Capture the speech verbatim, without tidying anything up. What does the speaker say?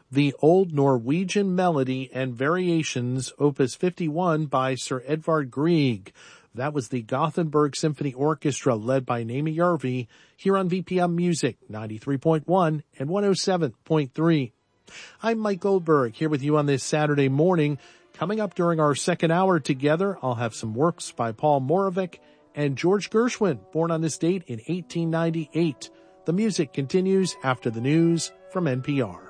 the Old Norwegian Melody and Variations, Opus fifty-one by Sir Edvard Grieg. That was the Gothenburg Symphony Orchestra led by Naomi Järvi here on V P M Music ninety-three point one and one oh seven point three. I'm Mike Goldberg here with you on this Saturday morning. Coming up during our second hour together, I'll have some works by Paul Moravec and George Gershwin, born on this date in eighteen ninety-eight. The music continues after the news from N P R.